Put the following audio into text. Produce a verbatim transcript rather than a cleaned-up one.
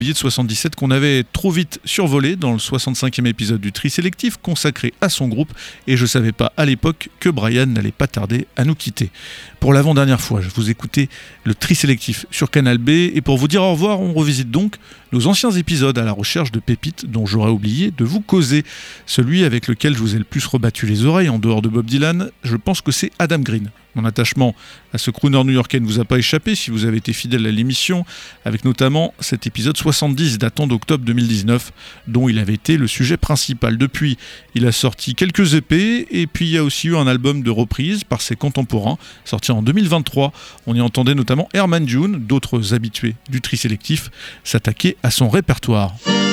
de soixante-dix-sept qu'on avait trop vite survolé dans le soixante-cinquième épisode du Tri Sélectif consacré à son groupe, et je savais pas à l'époque que Brian n'allait pas tarder à nous quitter. Pour l'avant-dernière fois, je vous écoutais le Tri Sélectif sur Canal B, et pour vous dire au revoir, on revisite donc nos anciens épisodes à la recherche de pépites dont j'aurais oublié de vous causer. Celui avec lequel je vous ai le plus rebattu les oreilles en dehors de Bob Dylan, je pense que c'est Adam Green. Mon attachement à ce crooner new-yorkais ne vous a pas échappé si vous avez été fidèle à l'émission, avec notamment cet épisode soixante-dix datant d'octobre deux mille dix-neuf, dont il avait été le sujet principal. Depuis, il a sorti quelques E P, et puis il y a aussi eu un album de reprise par ses contemporains, sorti en deux mille vingt-trois. On y entendait notamment Herman June, d'autres habitués du Tri Sélectif, s'attaquer à son répertoire.